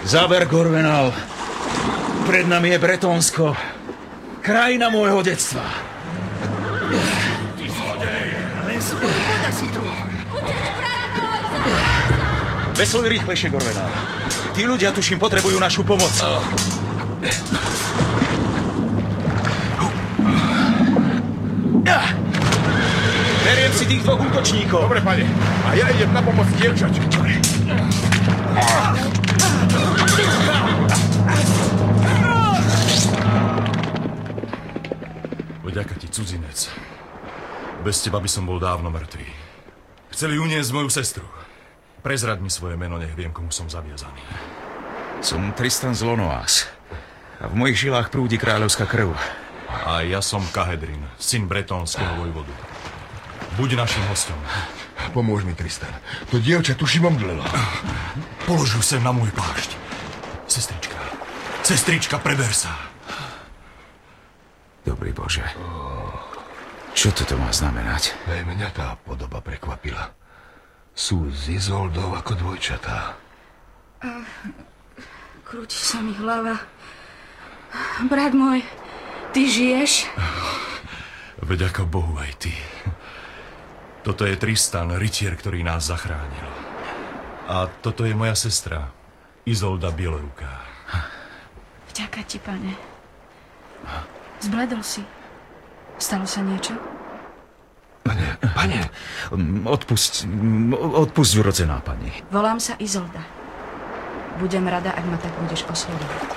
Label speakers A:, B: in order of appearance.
A: Záber, Gorvenal. Pred nami je Bretónsko. Krajina môjho detstva. Vesluj rýchlejšie, Gorvenal. Tí ľudia, tuším, potrebujú našu pomoc. Beriem si tých dvoch útočníkov.
B: Dobre, pane. A ja idem na pomoc dievčať.
C: Vďaka ti, cudzinec. Bez teba by som bol dávno mŕtvý. Chceli uniesť moju sestru. Prezrad mi svoje meno, nech viem, komu som zaviazaný.
A: Som Tristan z Lonoás. A v mojich žilách prúdi kráľovská krv.
C: A ja som Kahedrin, syn bretónskeho vojvodu. Buď našim hostom.
B: Pomôž mi, Tristan. To dievča tuším omdlelo.
C: Polož ju sem na môj plášť. Sestrička. Sestrička, preber sa.
A: Dobrý Bože. Čo toto má znamenať?
B: Aj mňa tá podoba prekvapila. Sú z Izoldov ako dvojčatá.
D: Krúti sa mi hlava. Brat môj, ty žiješ?
C: Vďaka Bohu aj ty. Toto je Tristan, rytier, ktorý nás zachránil. A toto je moja sestra, Izolda Bieloruká.
D: Vďaka ti, pane. Zbledol si. Stalo sa niečo?
B: Pane.
A: Odpusť, urodzená pani.
D: Volám sa Izolda. Budem rada, ak ma tak budeš oslovovať.